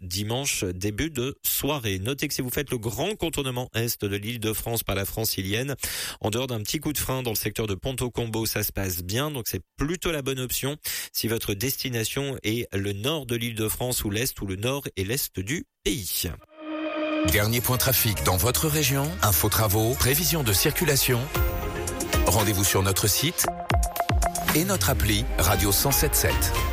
dimanche, début de soirée. Notez que si vous faites le grand contournement est de l'Île-de-France par la Francilienne, en dehors d'un petit coup de frein dans le secteur de Ponto-Combo, ça se passe bien, donc c'est plutôt la bonne option si votre destination est le nord de l'Île-de-France ou l'est ou le nord et l'est du pays. Dernier point trafic dans votre région, info travaux, prévision de circulation. Rendez-vous sur notre site et notre appli Radio 107.7.